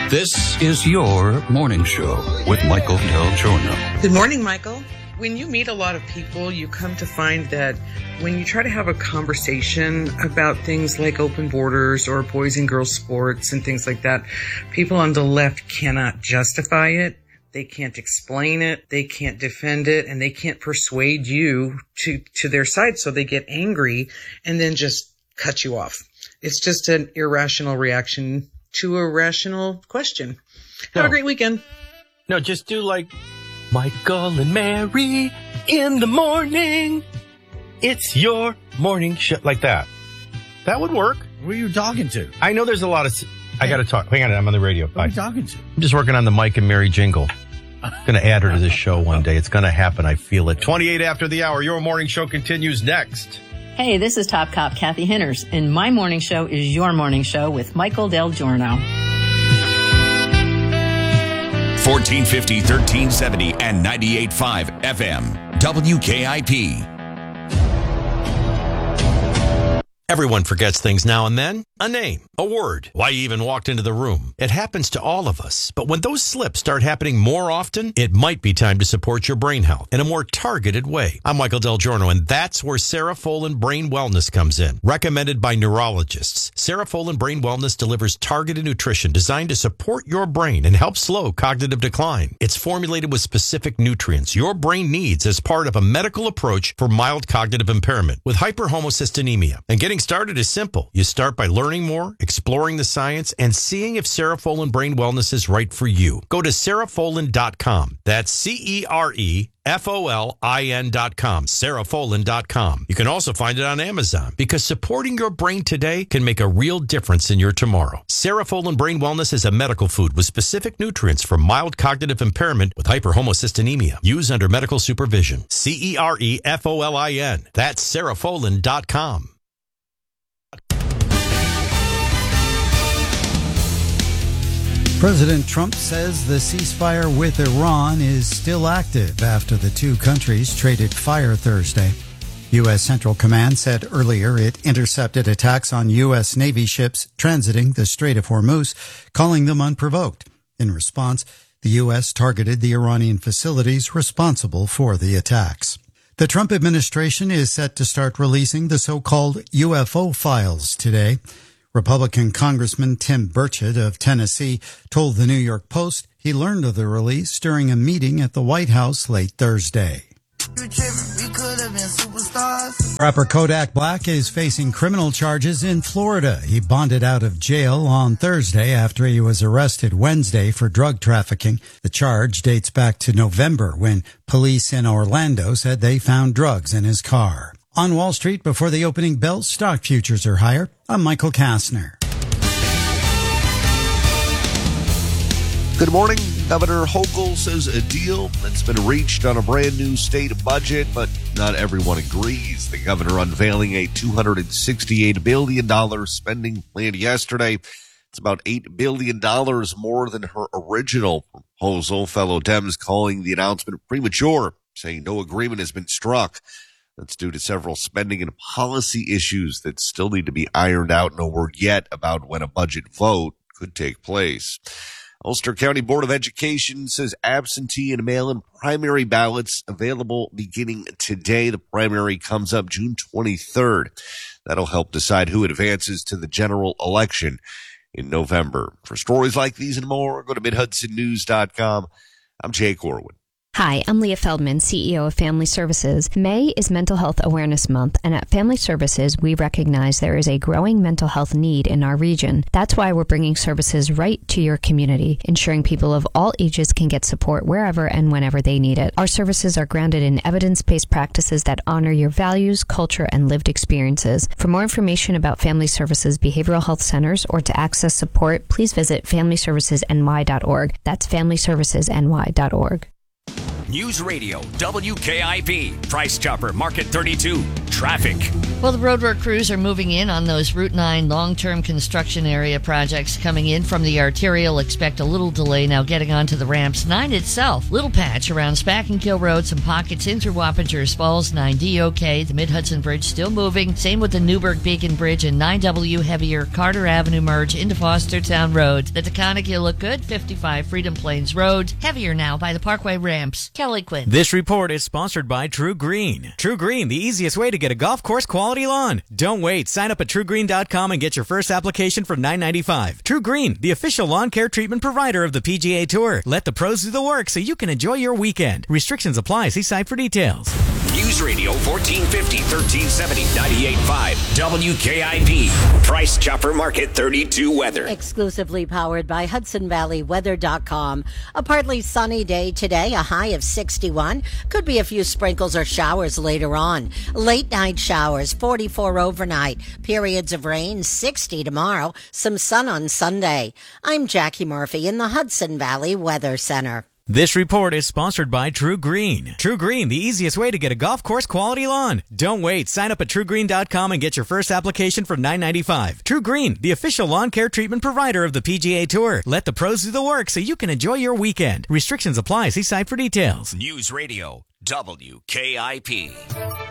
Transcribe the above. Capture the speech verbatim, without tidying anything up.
This is your morning show with Michael Del Giorno. Good morning, Michael. When you meet a lot of people, you come to find that when you try to have a conversation about things like open borders or boys and girls sports and things like that, people on the left cannot justify it. They can't explain it. They can't defend it, and they can't persuade you to, to their side. So they get angry and then just cut you off. It's just an irrational reaction to a rational question. Have No. a great weekend. No, just do like Michael and Mary in the morning. It's your morning show. Like that. That would work. Who are you talking to? I know there's a lot of... I got to talk. Hang on, I'm on the radio. Who Bye. are you talking to? I'm just working on the Mike and Mary jingle. Going to add her to this show one day. It's going to happen. I feel it. twenty-eight after the hour. Your morning show continues next. Hey, this is Top Cop Kathy Henners, and my morning show is your morning show with Michael Del Giorno. fourteen fifty, thirteen seventy, and ninety-eight point five F M. W K I P. Everyone forgets things now and then. A name, a word, why you even walked into the room. It happens to all of us. But when those slips start happening more often, it might be time to support your brain health in a more targeted way. I'm Michael Del Giorno, and that's where Serafolin Brain Wellness comes in. Recommended by neurologists, Serafolin Brain Wellness delivers targeted nutrition designed to support your brain and help slow cognitive decline. It's formulated with specific nutrients your brain needs as part of a medical approach for mild cognitive impairment with hyperhomocystinemia. And getting started is simple. You start by learning more, exploring the science, and seeing if Serafolin Brain Wellness is right for you. Go to Serafolin dot com. That's C E R E F O L I N dot com. Serafolin dot com. You can also find it on Amazon because supporting your brain today can make a real difference in your tomorrow. Serafolin Brain Wellness is a medical food with specific nutrients for mild cognitive impairment with hyperhomocystinemia. Use under medical supervision. C E R E F O L I N. That's Serafolin dot com. President Trump says the ceasefire with Iran is still active after the two countries traded fire Thursday. U S. Central Command said earlier it intercepted attacks on U S. Navy ships transiting the Strait of Hormuz, calling them unprovoked. In response, the U S targeted the Iranian facilities responsible for the attacks. The Trump administration is set to start releasing the so-called U F O files today. Republican Congressman Tim Burchett of Tennessee told the New York Post he learned of the release during a meeting at the White House late Thursday. Rapper Kodak Black is facing criminal charges in Florida. He bonded out of jail on Thursday after he was arrested Wednesday for drug trafficking. The charge dates back to November when police in Orlando said they found drugs in his car. On Wall Street, before the opening bell, stock futures are higher. I'm Michael Kastner. Good morning. Governor Hochul says a deal that's been reached on a brand new state budget, but not everyone agrees. The governor unveiling a two hundred sixty-eight billion dollars spending plan yesterday. It's about eight billion dollars more than her original proposal. Fellow Dems calling the announcement premature, saying no agreement has been struck. That's due to several spending and policy issues that still need to be ironed out. No word yet about when a budget vote could take place. Ulster County Board of Education says absentee and mail-in primary ballots available beginning today. The primary comes up June twenty-third. That'll help decide who advances to the general election in November. For stories like these and more, go to mid hudson news dot com. I'm Jake Orwin. Hi, I'm Leah Feldman, C E O of Family Services. May is Mental Health Awareness Month, and at Family Services, we recognize there is a growing mental health need in our region. That's why we're bringing services right to your community, ensuring people of all ages can get support wherever and whenever they need it. Our services are grounded in evidence-based practices that honor your values, culture, and lived experiences. For more information about Family Services Behavioral Health Centers or to access support, please visit family services n y dot org. That's family services n y dot org. News Radio W K I P. Price Chopper Market thirty-two. Traffic. Well, the roadwork crews are moving in on those Route nine long-term construction area projects coming in from the arterial. Expect a little delay now getting onto the ramps. nine itself, little patch around Spack and Kill Road, some pockets in through Wappingers Falls. nine D okay. The Mid-Hudson Bridge still moving. Same with the Newburgh Beacon Bridge, and nine W heavier Carter Avenue merge into Fostertown Road. The Taconic, you look good. fifty-five Freedom Plains Road. Heavier now by the Parkway ramps. Kelly Quinn. This report is sponsored by True Green. True Green, the easiest way to get a golf course quality lawn. Don't wait. Sign up at true green dot com and get your first application for nine ninety-five. True Green, the official lawn care treatment provider of the P G A Tour. Let the pros do the work so you can enjoy your weekend. Restrictions apply. See site for details. News Radio fourteen fifty, thirteen seventy, ninety-eight point five W K I P. Price Chopper Market thirty-two weather. Exclusively powered by Hudson Valley Weather dot com. A partly sunny day today, a high of sixty-one. Could be a few sprinkles or showers later on. Late night showers, forty-four overnight. Periods of rain, sixty tomorrow. Some sun on Sunday. I'm Jackie Murphy in the Hudson Valley Weather Center. This report is sponsored by True Green. True Green, the easiest way to get a golf course quality lawn. Don't wait. Sign up at true green dot com and get your first application for nine ninety-five. True Green, the official lawn care treatment provider of the P G A Tour. Let the pros do the work so you can enjoy your weekend. Restrictions apply. See site for details. News Radio W K I P.